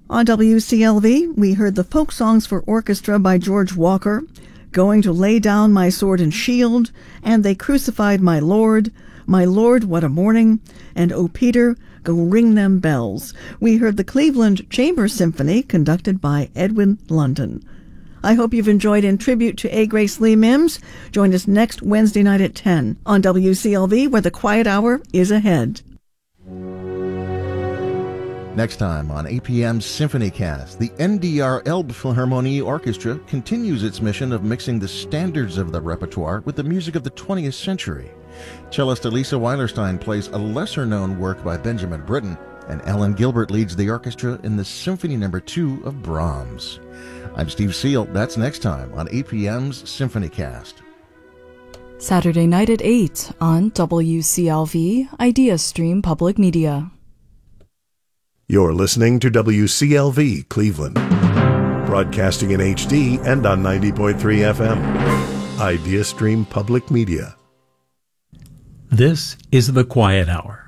On WCLV, we heard the folk songs for orchestra by George Walker, Going to Lay Down My Sword and Shield, and They Crucified My Lord, What a Morning, and O Peter, Go Ring Them Bells. We heard the Cleveland Chamber Symphony, conducted by Edwin London. I hope you've enjoyed In Tribute to A. Grace Lee Mims. Join us next Wednesday night at 10 on WCLV, where the Quiet Hour is ahead. Next time on APM's SymphonyCast, the NDR Elbphilharmonie Orchestra continues its mission of mixing the standards of the repertoire with the music of the 20th century. Cellist Elisa Weilerstein plays a lesser-known work by Benjamin Britten, and Ellen Gilbert leads the orchestra in the Symphony No. 2 of Brahms. I'm Steve Seal. That's next time on APM's SymphonyCast. Saturday night at 8 on WCLV IdeaStream Public Media. You're listening to WCLV Cleveland, broadcasting in HD and on 90.3 FM. IdeaStream Public Media. This is The Quiet Hour.